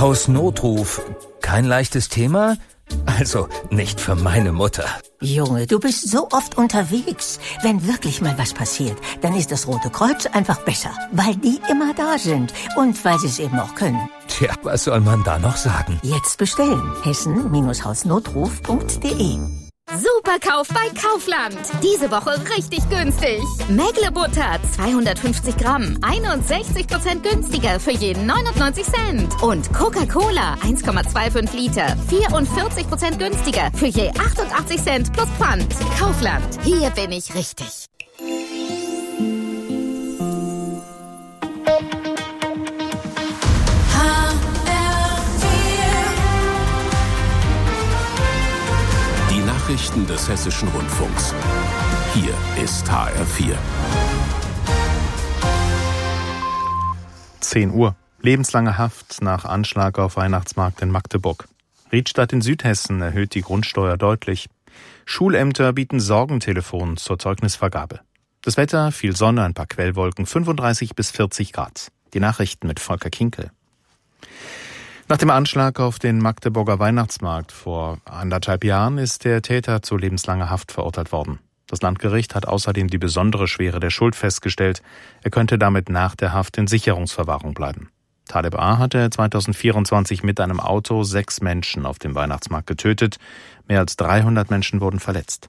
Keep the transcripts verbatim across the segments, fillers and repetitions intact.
Hausnotruf. Kein leichtes Thema? Also nicht für meine Mutter. Junge, du bist so oft unterwegs. Wenn wirklich mal was passiert, dann ist das Rote Kreuz einfach besser. Weil die immer da sind und weil sie es eben auch können. Tja, was soll man da noch sagen? Jetzt bestellen. Hessen Hausnotruf punkt de. Superkauf bei Kaufland. Diese Woche richtig günstig. Mägle-Butter zweihundertfünfzig Gramm, einundsechzig Prozent günstiger für jeden neunundneunzig Cent. Und Coca-Cola eins Komma fünfundzwanzig Liter, vierundvierzig Prozent günstiger für je achtundachtzig Cent plus Pfand. Kaufland, hier bin ich richtig. Nachrichten des Hessischen Rundfunks. Hier ist H R vier. zehn Uhr. Lebenslange Haft nach Anschlag auf Weihnachtsmarkt in Magdeburg. Riedstadt in Südhessen erhöht die Grundsteuer deutlich. Schulämter bieten Sorgentelefon zur Zeugnisvergabe. Das Wetter, viel Sonne, ein paar Quellwolken, fünfunddreißig bis vierzig Grad. Die Nachrichten mit Volker Kinkel. Nach dem Anschlag auf den Magdeburger Weihnachtsmarkt vor anderthalb Jahren ist der Täter zu lebenslanger Haft verurteilt worden. Das Landgericht hat außerdem die besondere Schwere der Schuld festgestellt. Er könnte damit nach der Haft in Sicherungsverwahrung bleiben. Taleb A. hatte zweitausendvierundzwanzig mit einem Auto sechs Menschen auf dem Weihnachtsmarkt getötet. Mehr als dreihundert Menschen wurden verletzt.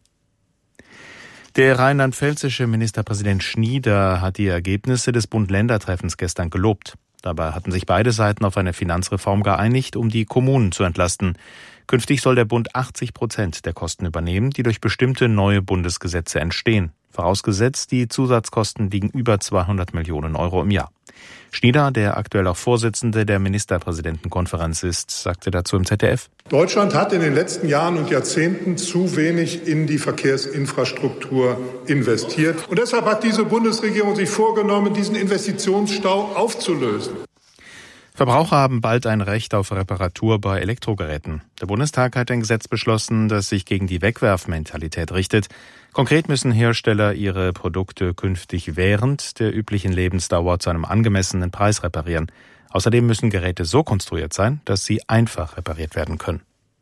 Der rheinland-pfälzische Ministerpräsident Schnieder hat die Ergebnisse des Bund-Länder-Treffens gestern gelobt. Dabei hatten sich beide Seiten auf eine Finanzreform geeinigt, um die Kommunen zu entlasten. Künftig soll der Bund achtzig Prozent der Kosten übernehmen, die durch bestimmte neue Bundesgesetze entstehen. Vorausgesetzt, die Zusatzkosten liegen über zweihundert Millionen Euro im Jahr. Schnieder, der aktuell auch Vorsitzende der Ministerpräsidentenkonferenz ist, sagte dazu im Z D F. Deutschland hat in den letzten Jahren und Jahrzehnten zu wenig in die Verkehrsinfrastruktur investiert. Und deshalb hat diese Bundesregierung sich vorgenommen, diesen Investitionsstau aufzulösen. Verbraucher haben bald ein Recht auf Reparatur bei Elektrogeräten. Der Bundestag hat ein Gesetz beschlossen, das sich gegen die Wegwerfmentalität richtet. Konkret müssen Hersteller ihre Produkte künftig während der üblichen Lebensdauer zu einem angemessenen Preis reparieren. Außerdem müssen Geräte so konstruiert sein, dass sie einfach repariert werden können.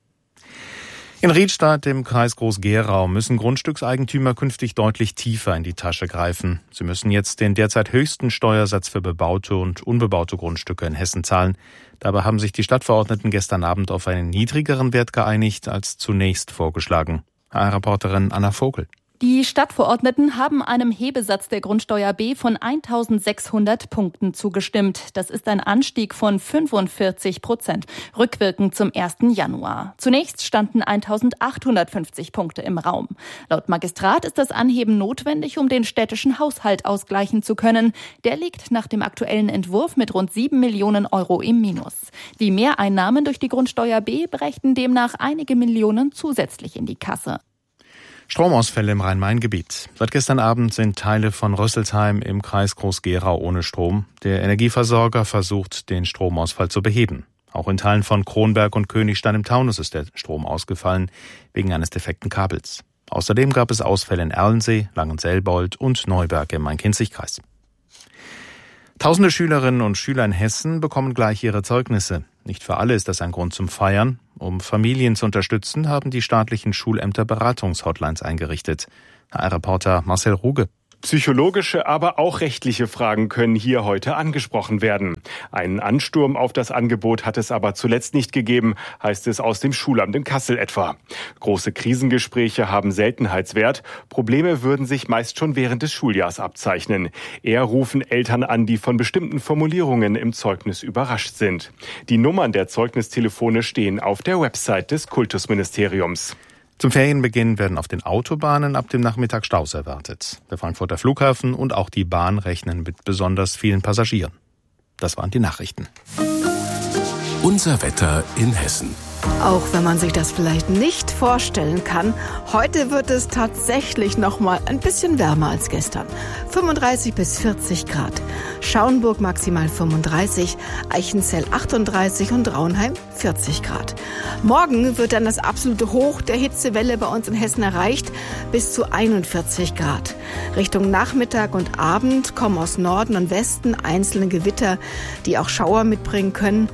In Riedstadt im Kreis Groß-Gerau müssen Grundstückseigentümer künftig deutlich tiefer in die Tasche greifen. Sie müssen jetzt den derzeit höchsten Steuersatz für bebaute und unbebaute Grundstücke in Hessen zahlen. Dabei haben sich die Stadtverordneten gestern Abend auf einen niedrigeren Wert geeinigt als zunächst vorgeschlagen. H R-Reporterin Anna Vogel. Die Stadtverordneten haben einem Hebesatz der Grundsteuer B von eintausendsechshundert Punkten zugestimmt. Das ist ein Anstieg von fünfundvierzig Prozent, rückwirkend zum ersten Januar. Zunächst standen eintausendachthundertfünfzig Punkte im Raum. Laut Magistrat ist das Anheben notwendig, um den städtischen Haushalt ausgleichen zu können. Der liegt nach dem aktuellen Entwurf mit rund sieben Millionen Euro im Minus. Die Mehreinnahmen durch die Grundsteuer B brächten demnach einige Millionen zusätzlich in die Kasse. Stromausfälle im Rhein-Main-Gebiet. Seit gestern Abend sind Teile von Rüsselsheim im Kreis Groß-Gerau ohne Strom. Der Energieversorger versucht, den Stromausfall zu beheben. Auch in Teilen von Kronberg und Königstein im Taunus ist der Strom ausgefallen, wegen eines defekten Kabels. Außerdem gab es Ausfälle in Erlensee, Langenselbold und Neuberg im Main-Kinzig-Kreis. Tausende Schülerinnen und Schüler in Hessen bekommen gleich ihre Zeugnisse. Nicht für alle ist das ein Grund zum Feiern. Um Familien zu unterstützen, haben die staatlichen Schulämter Beratungshotlines eingerichtet. H R-Reporter Marcel Ruge. Psychologische, aber auch rechtliche Fragen können hier heute angesprochen werden. Einen Ansturm auf das Angebot hat es aber zuletzt nicht gegeben, heißt es aus dem Schulamt in Kassel etwa. Große Krisengespräche haben Seltenheitswert. Probleme würden sich meist schon während des Schuljahrs abzeichnen. Eher rufen Eltern an, die von bestimmten Formulierungen im Zeugnis überrascht sind. Die Nummern der Zeugnistelefone stehen auf der Website des Kultusministeriums. Zum Ferienbeginn werden auf den Autobahnen ab dem Nachmittag Staus erwartet. Der Frankfurter Flughafen und auch die Bahn rechnen mit besonders vielen Passagieren. Das waren die Nachrichten. Unser Wetter in Hessen. Auch wenn man sich das vielleicht nicht vorstellen kann, heute wird es tatsächlich noch mal ein bisschen wärmer als gestern. fünfunddreißig bis vierzig Grad. Schauenburg maximal fünfunddreißig, Eichenzell achtunddreißig und Raunheim vierzig Grad. Morgen wird dann das absolute Hoch der Hitzewelle bei uns in Hessen erreicht, bis zu einundvierzig Grad. Richtung Nachmittag und Abend kommen aus Norden und Westen einzelne Gewitter, die auch Schauer mitbringen können.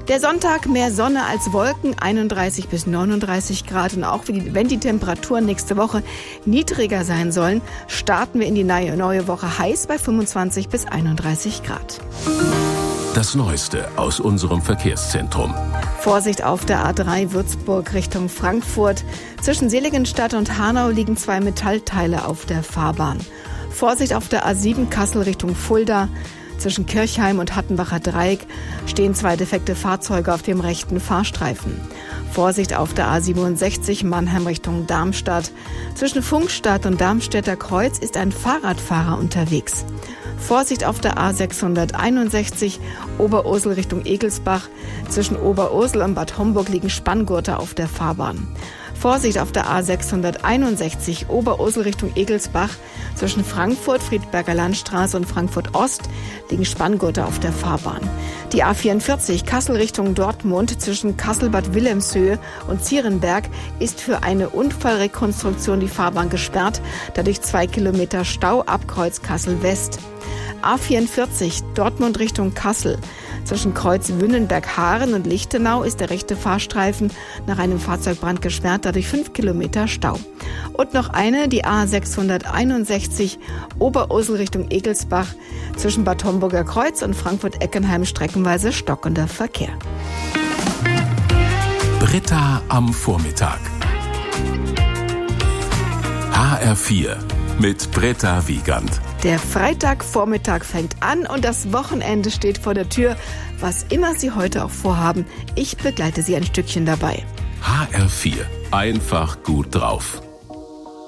Der Sonntag mehr Sonne als Wolken, einunddreißig bis neununddreißig Grad. Und auch wenn die Temperaturen nächste Woche niedriger sein sollen, starten wir in die neue Woche heiß bei fünfundzwanzig bis einunddreißig Grad. Das Neueste aus unserem Verkehrszentrum. Vorsicht auf der A drei Würzburg Richtung Frankfurt. Zwischen Seligenstadt und Hanau liegen zwei Metallteile auf der Fahrbahn. Vorsicht auf der A sieben Kassel Richtung Fulda. Zwischen Kirchheim und Hattenbacher Dreieck stehen zwei defekte Fahrzeuge auf dem rechten Fahrstreifen. Vorsicht auf der A siebenundsechzig Mannheim Richtung Darmstadt. Zwischen Funkstadt und Darmstädter Kreuz ist ein Fahrradfahrer unterwegs. Vorsicht auf der A sechshunderteinundsechzig Oberursel Richtung Egelsbach. Zwischen Oberursel und Bad Homburg liegen Spanngurte auf der Fahrbahn. Vorsicht auf der A sechshunderteinundsechzig Oberursel Richtung Egelsbach. Zwischen Frankfurt, Friedberger Landstraße und Frankfurt Ost liegen Spanngurte auf der Fahrbahn. Die A vierundvierzig Kassel Richtung Dortmund zwischen Kassel-Bad Wilhelmshöhe und Zierenberg ist für eine Unfallrekonstruktion die Fahrbahn gesperrt, dadurch zwei Kilometer Stau ab Kreuz Kassel West. A vierundvierzig Dortmund Richtung Kassel. Zwischen Kreuz Wünnenberg-Haaren und Lichtenau ist der rechte Fahrstreifen nach einem Fahrzeugbrand gesperrt, dadurch fünf Kilometer Stau. Und noch eine, die A sechshunderteinundsechzig Oberursel Richtung Egelsbach. Zwischen Bad Homburger Kreuz und Frankfurt-Eckenheim streckenweise stockender Verkehr. Britta am Vormittag. H R vier mit Britta Wiegand. Der Freitagvormittag fängt an und das Wochenende steht vor der Tür. Was immer Sie heute auch vorhaben, ich begleite Sie ein Stückchen dabei. H R vier. Einfach gut drauf.